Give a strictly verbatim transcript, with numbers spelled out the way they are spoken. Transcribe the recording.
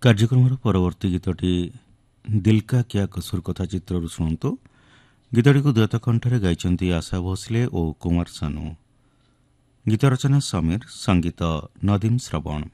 କାର୍ଯ୍ୟକ୍ରମର ପରବର୍ତ୍ତୀ ଗୀତଟି ଦିଲ୍କା କ୍ୟା କସୁର କଥା ଚିତ୍ରରୁ ଶୁଣନ୍ତୁ। ଗୀତଟିକୁ ଦ୍ୱୈତ କଣ୍ଠରେ ଗାଇଛନ୍ତି ଆଶା ଭୋସଲେ ଓ କୁମାର ସାନୁ। ଗୀତ ରଚନା ସମୀର, ସଙ୍ଗୀତ ନଦୀମ ଶ୍ରବଣ।